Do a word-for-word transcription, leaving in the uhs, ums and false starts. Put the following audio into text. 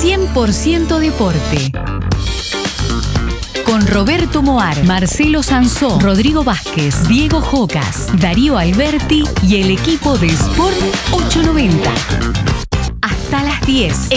cien por ciento deporte. Con Roberto Moar, Marcelo Sansó, Rodrigo Vázquez, Diego Jocas, Darío Alberti y el equipo de Sport ochocientos noventa. Hasta las diez.